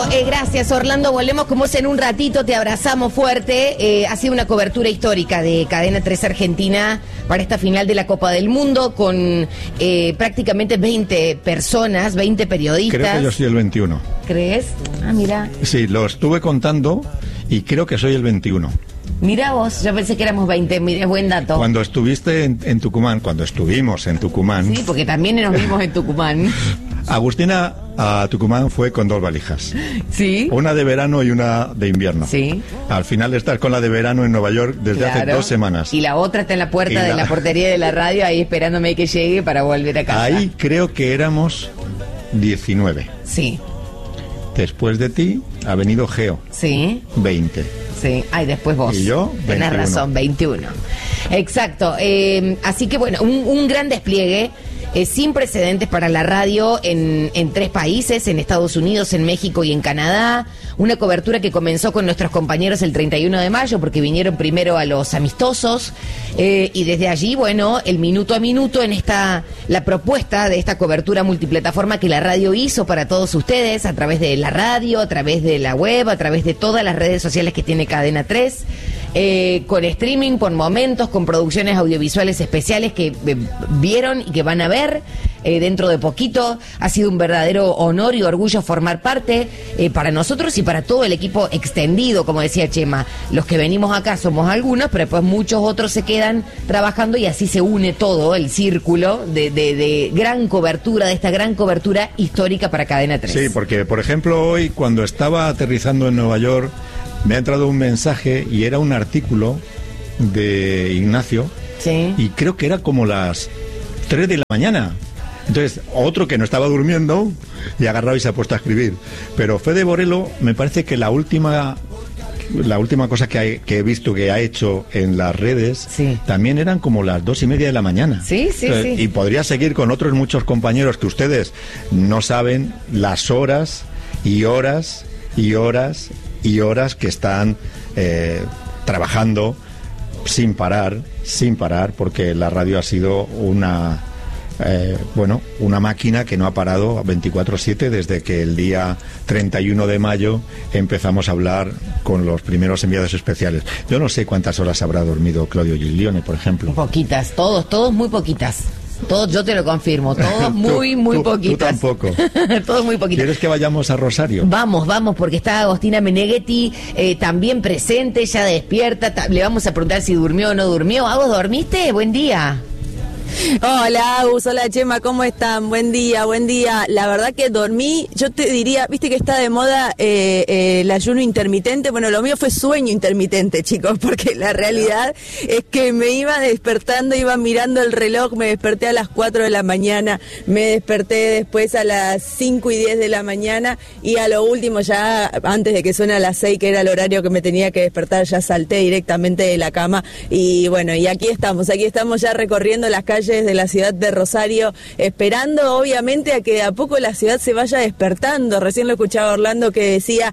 gracias Orlando, volvemos con vos en un ratito, te abrazamos fuerte. Ha sido una cobertura histórica de Cadena 3 Argentina para esta final de la Copa del Mundo con prácticamente 20 personas, 20 periodistas. Creo que yo soy el 21. ¿Crees? Ah, mira. Sí, lo estuve contando y creo que soy el 21. Mira vos, yo pensé que éramos 20, mira, buen dato. Cuando estuviste en Tucumán, cuando estuvimos en Tucumán... Sí, porque también nos vimos en Tucumán. Agustina a Tucumán fue con 2 valijas. Sí. Una de verano y una de invierno. Sí. Al final estás con la de verano en Nueva York desde hace 2 semanas. Y la otra está en la puerta de la portería de la radio, ahí esperándome que llegue para volver a casa. Ahí creo que éramos 19. Sí. Después de ti ha venido Geo. Sí. 20. Sí, ay, después vos. Y yo, 21. Tenés razón, 21. Exacto. Así que bueno, un gran despliegue. Sin precedentes para la radio en 3 países, en Estados Unidos, en México y en Canadá. Una cobertura que comenzó con nuestros compañeros el 31 de mayo, porque vinieron primero a los amistosos. Y desde allí, bueno, el minuto a minuto la propuesta de esta cobertura multiplataforma que la radio hizo para todos ustedes, a través de la radio, a través de la web, a través de todas las redes sociales que tiene Cadena 3. Con streaming, con momentos, con producciones audiovisuales especiales que vieron y que van a ver dentro de poquito. Ha sido un verdadero honor y orgullo formar parte para nosotros y para todo el equipo extendido, como decía Chema. Los que venimos acá somos algunos, pero después muchos otros se quedan trabajando y así se une todo el círculo de gran cobertura, de esta gran cobertura histórica para Cadena 3. Sí, porque por ejemplo hoy cuando estaba aterrizando en Nueva York me ha entrado un mensaje y era un artículo de Ignacio. Sí. Y creo que era como las 3 de la mañana. Entonces, otro que no estaba durmiendo y agarrado y se ha puesto a escribir. Pero Fede Borelo, me parece que la última cosa que he visto que ha hecho en las redes, sí, también eran como las 2:30 de la mañana. Sí, sí, sí. Y podría seguir con otros muchos compañeros que ustedes no saben las horas y horas y horas y horas que están trabajando sin parar, porque la radio ha sido una máquina que no ha parado 24/7 desde que el día 31 de mayo empezamos a hablar con los primeros enviados especiales. Yo no sé cuántas horas habrá dormido Claudio Giglione, por ejemplo. Poquitas, todos muy poquitas. Todos, yo te lo confirmo, todos muy poquitas. Tú tampoco. Todos muy poquitas. ¿Quieres que vayamos a Rosario? Vamos, porque está Agostina Meneghetti también presente, ya despierta. Le vamos a preguntar si durmió o no durmió. Agos, ¿dormiste? Buen día. Hola Agus, hola Chema, ¿cómo están? Buen día. La verdad que dormí, yo te diría, viste que está de moda el ayuno intermitente. Bueno, lo mío fue sueño intermitente, chicos, porque la realidad es que me iba despertando, iba mirando el reloj, me desperté a las 4 de la mañana, me desperté después a las 5:10 de la mañana y a lo último ya, antes de que suene a las 6, que era el horario que me tenía que despertar, ya salté directamente de la cama y bueno, y aquí estamos ya recorriendo las calles de la ciudad de Rosario, esperando obviamente a que de a poco la ciudad se vaya despertando. Recién lo escuchaba Orlando que decía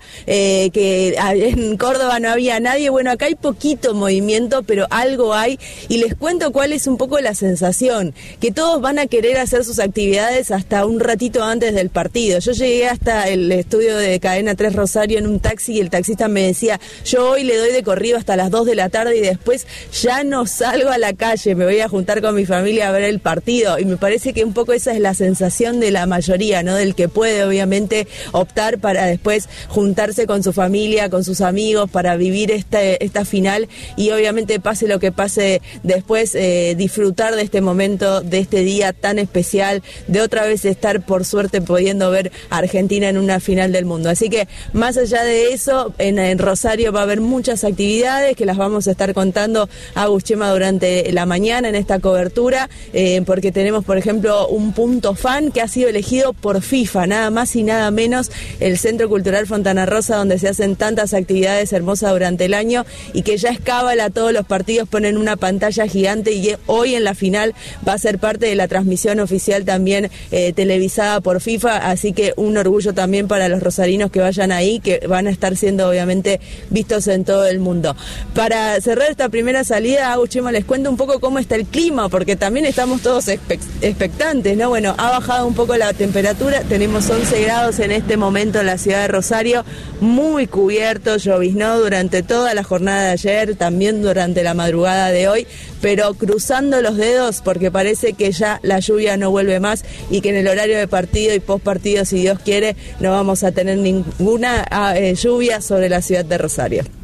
que en Córdoba no había nadie. Bueno, acá hay poquito movimiento, pero algo hay, y les cuento cuál es un poco la sensación, que todos van a querer hacer sus actividades hasta un ratito antes del partido. Yo llegué hasta el estudio de Cadena 3 Rosario en un taxi y el taxista me decía, yo hoy le doy de corrido hasta las 2 de la tarde y después ya no salgo a la calle, me voy a juntar con mi familia a ver el partido. Y me parece que un poco esa es la sensación de la mayoría, ¿no? Del que puede obviamente optar para después juntarse con su familia, con sus amigos, para vivir esta final y obviamente pase lo que pase después, disfrutar de este momento, de este día tan especial, de otra vez estar por suerte pudiendo ver a Argentina en una final del mundo. Así que más allá de eso, en Rosario va a haber muchas actividades que las vamos a estar contando a Agus, Chema durante la mañana en esta cobertura, porque tenemos por ejemplo un punto fan que ha sido elegido por FIFA, nada más y nada menos, el Centro Cultural Fontana Rosa, donde se hacen tantas actividades hermosas durante el año y que ya es cábala, todos los partidos ponen una pantalla gigante y hoy en la final va a ser parte de la transmisión oficial también televisada por FIFA, así que un orgullo también para los rosarinos que vayan ahí, que van a estar siendo obviamente vistos en todo el mundo. Para cerrar esta primera salida, Agus, Chema, les cuento un poco cómo está el clima, porque también también estamos todos expectantes, ¿no? Bueno, ha bajado un poco la temperatura, tenemos 11 grados en este momento en la ciudad de Rosario, muy cubierto, lloviznó durante toda la jornada de ayer, también durante la madrugada de hoy, pero cruzando los dedos porque parece que ya la lluvia no vuelve más y que en el horario de partido y post partido, si Dios quiere, no vamos a tener ninguna lluvia sobre la ciudad de Rosario.